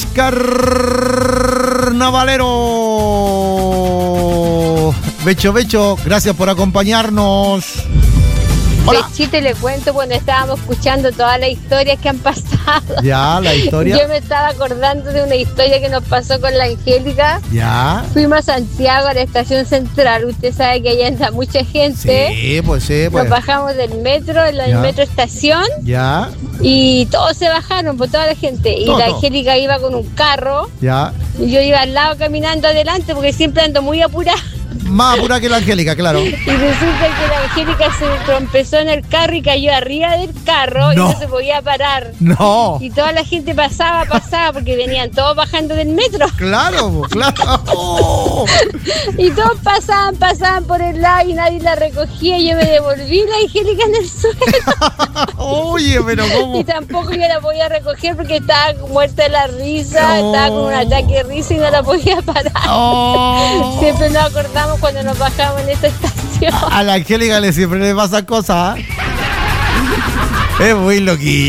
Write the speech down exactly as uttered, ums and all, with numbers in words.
carnavalero. Becho, Becho, gracias por acompañarnos. Hola. Bechito, le cuento cuando estábamos escuchando todas las historias que han pasado. Ya, la historia. Yo me estaba acordando de una historia que nos pasó con la Angélica. Ya. Fuimos a Santiago, a la estación central. Usted sabe que allá anda mucha gente. Sí, pues sí, pues. Nos bajamos del metro, en la Ya. metro estación. Ya, Y todos se bajaron, por toda la gente. Y Todo, la todo. Angélica iba con un carro. ya. Y yo iba al lado caminando adelante porque siempre ando muy apurada. Más apura que la Angélica, claro. Y resulta que la Angélica se trompezó en el carro y cayó arriba del carro. No. Y no se podía parar. No. Y toda la gente pasaba, pasaba, porque venían todos bajando del metro. Claro, claro. Oh. Y todos pasaban, pasaban por el lado y nadie la recogía. Y yo me devolví la Angélica en el suelo. Oye, pero ¿cómo? Y tampoco yo la podía recoger porque estaba muerta de la risa. No. Estaba con un ataque de risa y no la podía parar. Oh. Siempre nos acordamos cuando nos bajamos en esta estación. A la Angélica le siempre le pasa cosas. ¿Eh? Es muy loquilla.